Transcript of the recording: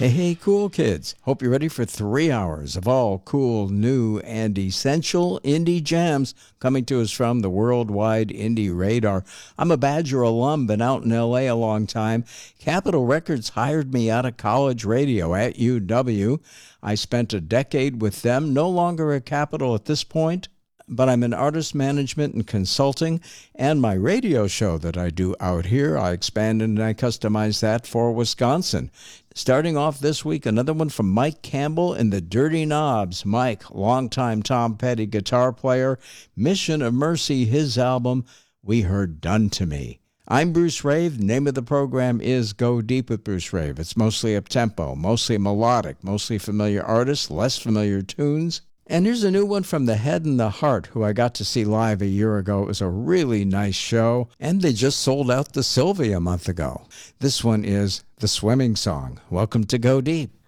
Hey, cool kids. Hope you're ready for 3 hours of all cool, new, and essential indie jams coming to us from the Worldwide Indie Radar. I'm a Badger alum, been out in LA a long time. Capitol Records hired me out of college radio at UW. I spent a decade with them, no longer at Capitol at this point, but I'm in artist management and consulting, and my radio show that I do out here, I expanded and I customized that for Wisconsin. Starting off this week, another one from Mike Campbell and the Dirty Knobs. Mike, longtime Tom Petty guitar player, Mission of Mercy, his album, we heard Done to Me. I'm Bruce Rave. The name of the program is Go Deep with Bruce Rave. It's mostly up-tempo, mostly melodic, mostly familiar artists, less familiar tunes. And here's a new one from The Head and the Heart, who I got to see live a year ago. It was a really nice show, and they just sold out the Sylvia a month ago. This one is The Swimming Song. Welcome to Go Deep.